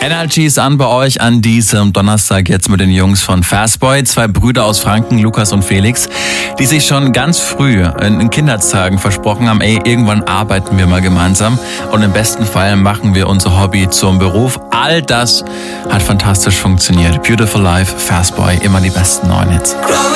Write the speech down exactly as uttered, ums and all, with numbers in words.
Energy ist an bei euch an diesem Donnerstag jetzt mit den Jungs von Fastboy. Zwei Brüder aus Franken, Lukas und Felix, die sich schon ganz früh in Kindertagen versprochen haben, ey, irgendwann arbeiten wir mal gemeinsam und im besten Fall machen wir unser Hobby zum Beruf. All das hat fantastisch funktioniert. Beautiful Life, Fastboy, immer die besten neuen Hits.